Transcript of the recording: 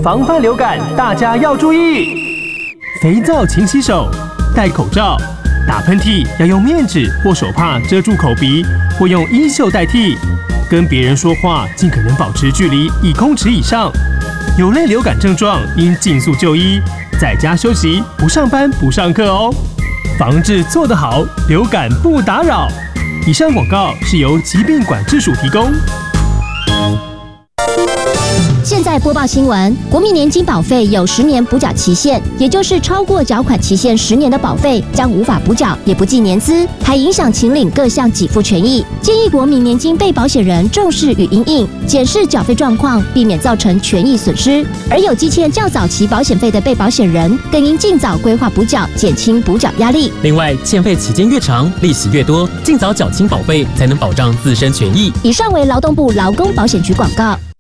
防范流感大家要注意：肥皂勤洗手，戴口罩，打喷嚏要用面纸或手帕遮住口鼻，或用衣袖代替。跟别人说话尽可能保持距离1公尺以上。有类流感症状应尽速就医，在家休息，不上班不上课哦。防治做得好，流感不打扰。以上广告是由疾病管制署提供。 现在播报新闻，国民年金保费有10年补缴期限，也就是超过缴款期限10年的保费将无法补缴，也不计年资，还影响请领各项给付权益。建议国民年金被保险人重视与因应，检视缴费状况，避免造成权益损失。而有积欠较早期保险费的被保险人，更应尽早规划补缴，减轻补缴压力。 另外，欠费期间越长，利息越多，尽早缴清保费，才能保障自身权益。 以上为劳动部劳工保险局广告。